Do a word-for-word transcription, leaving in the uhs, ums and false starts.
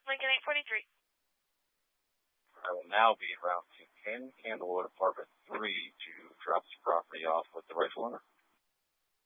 Lincoln eight forty-three. I will now be en route to ten Candlewood Apartment three to drop this property off with the rightful owner.